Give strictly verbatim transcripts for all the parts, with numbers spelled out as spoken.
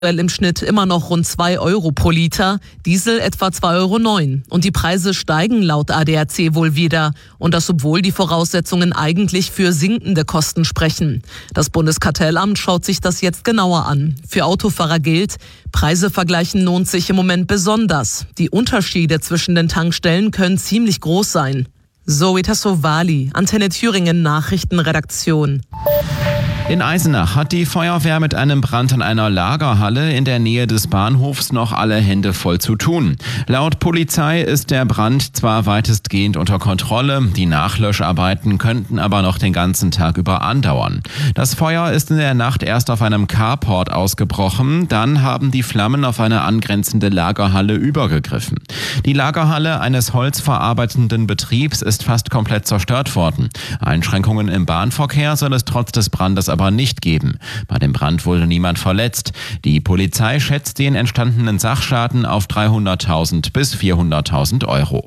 im Schnitt immer noch rund zwei Euro pro Liter, Diesel etwa zwei Euro neun. Und die Preise steigen laut A D A C wohl wieder. Und das, obwohl die Voraussetzungen eigentlich für sinkende Kosten sprechen. Das Bundeskartellamt schaut sich das jetzt genauer an. Für Autofahrer gilt, Preise vergleichen lohnt sich im Moment besonders. Die Unterschiede zwischen den Tankstellen können ziemlich groß sein. Zoe Tassovali, Antenne Thüringen Nachrichtenredaktion. In Eisenach hat die Feuerwehr mit einem Brand an einer Lagerhalle in der Nähe des Bahnhofs noch alle Hände voll zu tun. Laut Polizei ist der Brand zwar weitestgehend unter Kontrolle, die Nachlöscharbeiten könnten aber noch den ganzen Tag über andauern. Das Feuer ist in der Nacht erst auf einem Carport ausgebrochen, dann haben die Flammen auf eine angrenzende Lagerhalle übergegriffen. Die Lagerhalle eines holzverarbeitenden Betriebs ist fast komplett zerstört worden. Einschränkungen im Bahnverkehr soll es trotz des Brandes aber nicht geben. Bei dem Brand wurde niemand verletzt. Die Polizei schätzt den entstandenen Sachschaden auf dreihunderttausend bis vierhunderttausend Euro.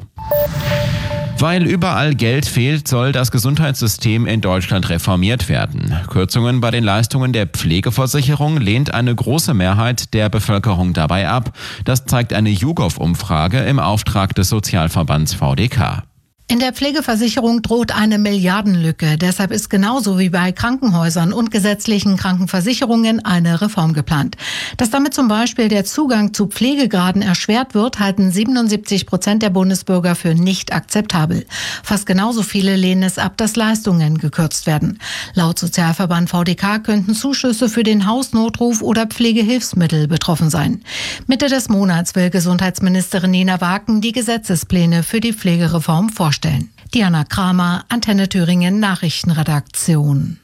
Weil überall Geld fehlt, soll das Gesundheitssystem in Deutschland reformiert werden. Kürzungen bei den Leistungen der Pflegeversicherung lehnt eine große Mehrheit der Bevölkerung dabei ab. Das zeigt eine YouGov-Umfrage im Auftrag des Sozialverbands V D K. In der Pflegeversicherung droht eine Milliardenlücke. Deshalb ist genauso wie bei Krankenhäusern und gesetzlichen Krankenversicherungen eine Reform geplant. Dass damit zum Beispiel der Zugang zu Pflegegraden erschwert wird, halten siebenundsiebzig Prozent der Bundesbürger für nicht akzeptabel. Fast genauso viele lehnen es ab, dass Leistungen gekürzt werden. Laut Sozialverband V D K könnten Zuschüsse für den Hausnotruf oder Pflegehilfsmittel betroffen sein. Mitte des Monats will Gesundheitsministerin Nina Waken die Gesetzespläne für die Pflegereform vorstellen. Diana Kramer, Antenne Thüringen Nachrichtenredaktion.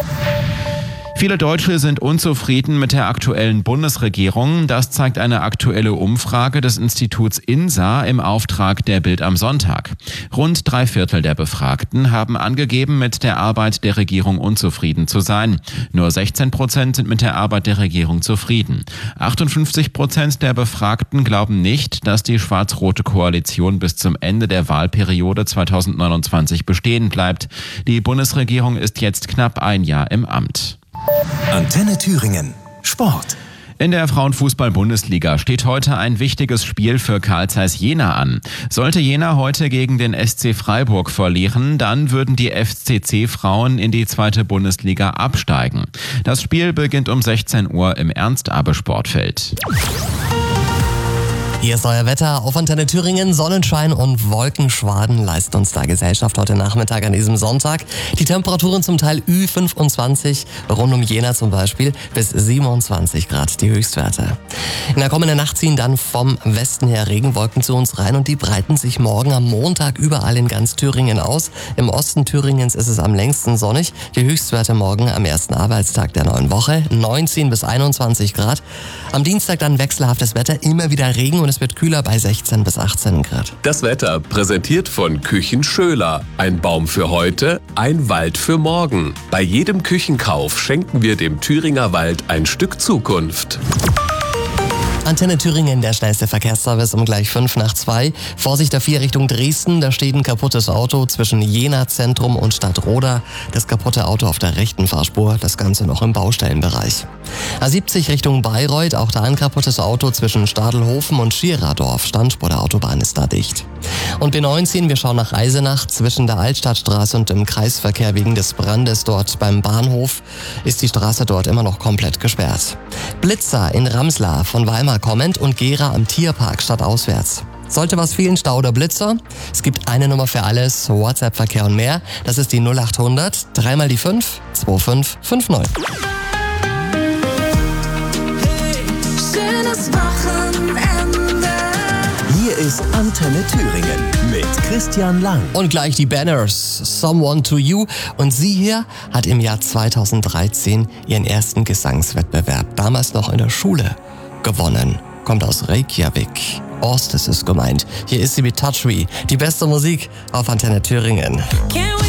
Viele Deutsche sind unzufrieden mit der aktuellen Bundesregierung. Das zeigt eine aktuelle Umfrage des Instituts INSA im Auftrag der Bild am Sonntag. Rund drei Viertel der Befragten haben angegeben, mit der Arbeit der Regierung unzufrieden zu sein. Nur sechzehn Prozent sind mit der Arbeit der Regierung zufrieden. achtundfünfzig Prozent der Befragten glauben nicht, dass die schwarz-rote Koalition bis zum Ende der Wahlperiode zweitausendneunundzwanzig bestehen bleibt. Die Bundesregierung ist jetzt knapp ein Jahr im Amt. Antenne Thüringen. Sport. In der Frauenfußball-Bundesliga steht heute ein wichtiges Spiel für Carl Zeiss Jena an. Sollte Jena heute gegen den S C Freiburg verlieren, dann würden die F C C-Frauen in die zweite Bundesliga absteigen. Das Spiel beginnt um sechzehn Uhr im Ernst-Abbe-Sportfeld. Hier ist euer Wetter auf Antenne Thüringen. Sonnenschein und Wolkenschwaden leisten uns da Gesellschaft heute Nachmittag an diesem Sonntag. Die Temperaturen zum Teil Ü fünfundzwanzig, rund um Jena zum Beispiel, bis siebenundzwanzig Grad die Höchstwerte. In der kommenden Nacht ziehen dann vom Westen her Regenwolken zu uns rein und die breiten sich morgen am Montag überall in ganz Thüringen aus. Im Osten Thüringens ist es am längsten sonnig. Die Höchstwerte morgen am ersten Arbeitstag der neuen Woche, neunzehn bis einundzwanzig Grad. Am Dienstag dann wechselhaftes Wetter, immer wieder Regen und es wird kühler bei sechzehn bis achtzehn Grad. Das Wetter präsentiert von Küchen Schöler. Ein Baum für heute, ein Wald für morgen. Bei jedem Küchenkauf schenken wir dem Thüringer Wald ein Stück Zukunft. Antenne Thüringen, der schnellste Verkehrsservice um gleich fünf nach zwei. Vorsicht A vier Richtung Dresden, da steht ein kaputtes Auto zwischen Jena Zentrum und Stadtroda. Das kaputte Auto auf der rechten Fahrspur, das Ganze noch im Baustellenbereich. A siebzig Richtung Bayreuth, auch da ein kaputtes Auto zwischen Stadelhofen und Schieradorf. Standspur der Autobahn ist da dicht. Und B neunzehn, wir schauen nach Eisenach, zwischen der Altstadtstraße und dem Kreisverkehr wegen des Brandes dort beim Bahnhof ist die Straße dort immer noch komplett gesperrt. Blitzer in Ramslar von Weimar kommend und Gera am Tierpark stadtauswärts. Sollte was fehlen, Stau oder Blitzer? Es gibt eine Nummer für alles, WhatsApp-Verkehr und mehr. Das ist die null achthundert, dreimal die fünf, zwei fünf fünf neun. Hey, schönes Wochenende. Hier ist Antenne Thüringen mit Christian Lang. Und gleich die Banners, Someone to You. Und sie hier hat im Jahr zweitausenddreizehn ihren ersten Gesangswettbewerb, damals noch in der Schule, gewonnen. Kommt aus Reykjavik. Orstes ist gemeint. Hier ist sie mit Touch Me. Die beste Musik auf Antenne Thüringen. Can we